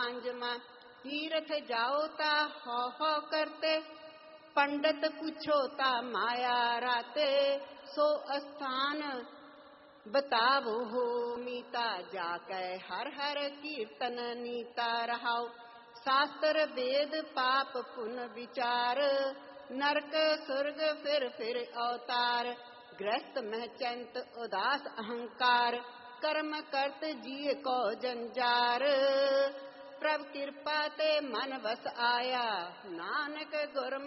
सांझ मां तीर्थ जाओ ता हो करते, पंडित पूछो ता माया राते, सो स्थान बतावो हो मीता, जाकै हर हर कीर्तन नीता रहाओ। शास्त्र वेद पाप पुण्य विचार, नरक स्वर्ग फिर अवतार, ग्रस्त में चंत उदास अहंकार, कर्म करत जिय को जंजार। प्रभु कृपा ते मन बस आया, नानक गुर